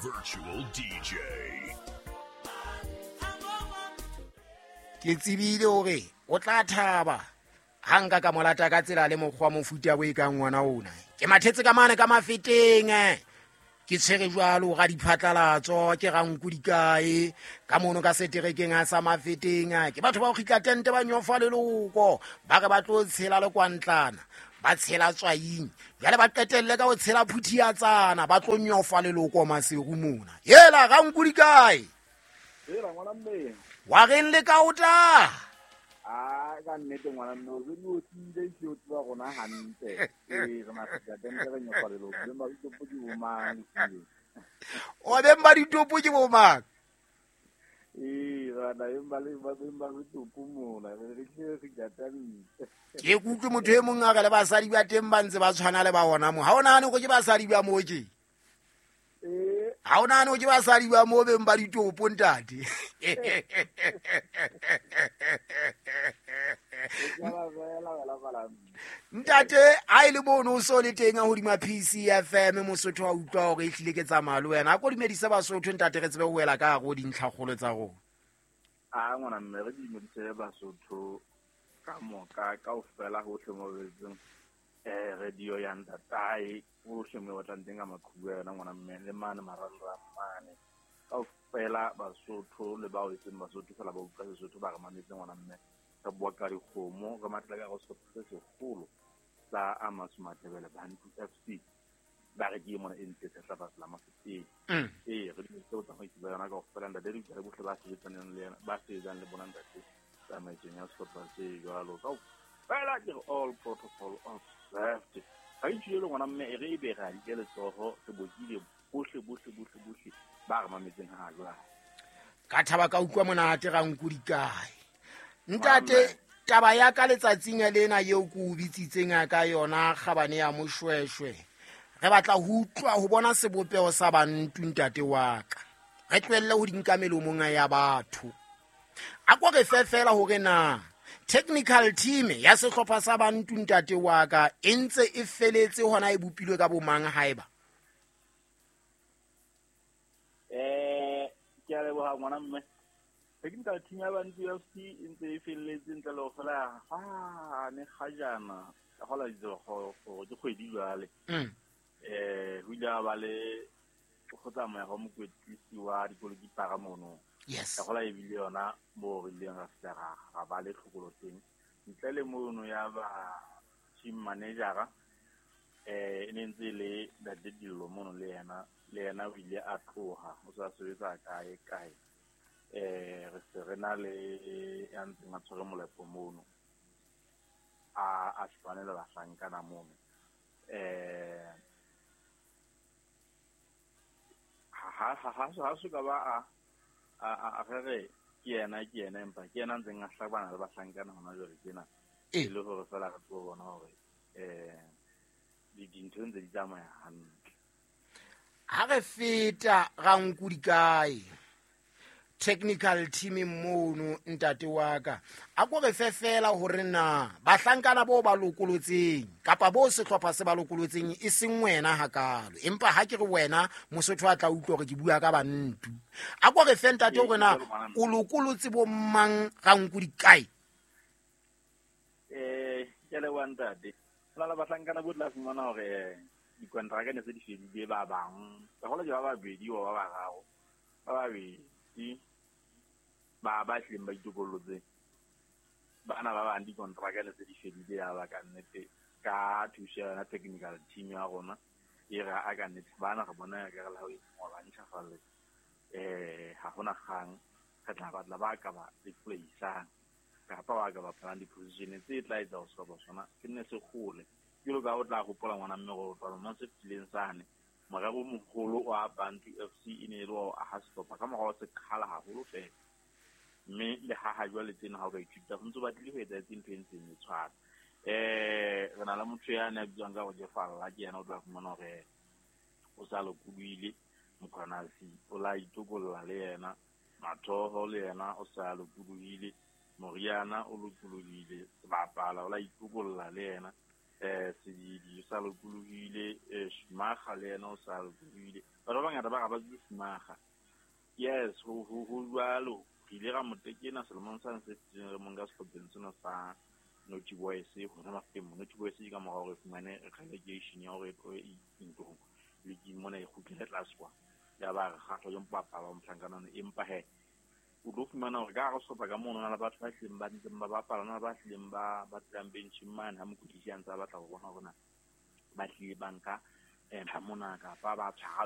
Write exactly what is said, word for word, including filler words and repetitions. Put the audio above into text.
Virtual D J. Ke tsebile hore o tla thaba hanga ka molata ka tsela le mokgwa mofuta bo e kang ngwana ona. Ke mathetse ka mane ka mafeteng ke tshwere jwalo ga diphatlalatso ke ranku dikae ka mono ka seterekeng a sa mafeteng ke batho ba go khitla tente ba nyofa leloko ba re ba tlo tshela le kwantlana ba tshela tswaing jale ba qetelle ka go tshela phuthi ya tsana ba tlo nyofa leloko maseru mona yela ranku dikae Hela ngwana mme. wa reng le ka ota Ah ka nnete ngwana mme o no tsile ke o tswa gona hantle. Eh re mafika tente re nyofa le lo le ma go podi bo mang le. o bemba ditopo ke bo mang Eh ra da emba le ba bemba go topo mola re re ke re gatani. ke kutlwe motho e mong a ga le basadi ba teng ba ntse ba tshwana le ba ona mo ha ona ne go ke basadi ba mo ke Eh ha ona ne go ke basadi ba mo beng ba ditopo ntate ya la la la la. ntate a ile bono o so le teng a hodima P C F M Mosotho wa utlwa hore e hlile ke tsamaya le wena a ko dimedisa Basotho ntate re tsebe ho wela ka go dintlhagolo tsa go Ah ngwana mme re di modise Basotho ka moka ka o fela go tlhomobetseng eh radio ya ntatai o sheme wa tlantenga makhuwa yona ngwana mme le mane maralla mane ka o fela Basotho le ba o itseng Basotho fela ba utlwa Sesotho ba re mametse ngwana mme ka bua ka dikgomo re matla ka go sotse segolo sa Amasumatebele Bantu F C ba re ke mona ntse se tla ba la mafeteng eh re di tso tsa go itse yona ka go fela nda di re bohle ba se tsaneng le ba se jang le bona ntate tsa maitseng ya sotla se jalo ka fela ke all protocol observed ga itse le ngwana mme e re e be ga di le tsoho se bokile bohle bohle bohle bohle ba re mametseng ha jwa ka thaba ka utlwa monate ga nku dikae ntate taba ya ka letsatsing lena yeo ke o bitsitseng ka yona gabane ya moshweshwe re batla ho utlwa ho bona sebopeo sa bantu ntate wa ka re tlwelle ho dinka melomong ya batho a kwa re fefela hore na technical team ya sehlopha sa bantu ntate wa ka e ntse e feletse hona e bopilwe ka bomang haiba eh ke a leboha ngwana mme technical team ya Bantu F C ntse e feletse ntle le go fela ha ne gajana ga gola ditso go go di kgwedi jwale eh hu ja ba le go tsamaya go mokwetlisi wa dikoloki para mono yes ga gola e bile yona mo re leng ga fela ga ba le tlhokoloteng ntle le mono ya ba team manager eh e ntse le da dillo mono le yena le yena o ile a tloga o sa sebetsa kae kae eh re se rena le ya ntse tshwere molepo mono a a tshwane le bahlankana mono eh ha ha ha ha so ka ba a a re ke yena ke yena empa ke yena ntse nga hlabana le bahlankana hona jwale kena e le hore fela re tlo bona hore eh di dintho ntse di tsamaya hantle ha re feta ga nku dikae technical team mono ntate wa ka a go re fefela hore na bahlankana bo ba lokolotseng kapa bo sehlopha se ba lokolotseng e seng wena hakalo empa ha ke re wena Mosotho a tla utlwa gore ke bua ka bantu a go re fenta te hore na o lokolotse bo mang ga nku dikae eh ke le wantate la la bahlankana bo tla fumana hore di kontraka ne se di fedile ba bang ka gola ja ba bedi wa ba gago ba ba bedi ba ba hleng ba itokolotse bana ba ba ndi kontraka le se di fedile ya ba ka nnete ka thusa na technical team ya rona e ra a ka nnete bana ga bona ya ka la ho imola ntshafale eh ha hona gang ka tla ba tla ba ka ba replace ka pa wa ka ba plan di position tse tla etsa ho soba sona ke ne se gole ke lo ga o tla go pola ngwana mme go tswa mo se tsileng sane mara bo mogolo wa Bantu F C ine lo a ha stopa ka mo go se khala ha go fe mme le ha ha jwa le tsena ha o ka ithuta go ntse ba tlile go etsa tseng tsheng e tshwana eh re na le motho ya ne a bitswang ka go jefalla ke yana o tla fumana hore o sa lo kubuile mokhanasi o la itokolla le yena mathoho le yena o sa lo kubuile moriana o lo kubuile ba pala o la itokolla le yena um sedidi o sa lokolohile um Schumacher le yena o sa lokolohile batho ba bangata ba ga ba tse Schumacher. Yes, ho jwalo re ile ra motekena selemong sane se fetileng re mong ka sehlopheng sena sa Naughty Boys hona mafemo Naughty Boys ka morao re fumane relegation ya hore e intong le ke mona e khutlile tlase kwa ya ba re kgatlo yo mpapa ba mhlankana empa he o tlo fumana hore ka go sopa ka mona na batho ba tleng ba ntseng ba bapala na ba tleng ba ba tlang benching man ha mokudisi a ntse a batla go bona hore na ba tlile banka eh ha mona ka ba ba tshwara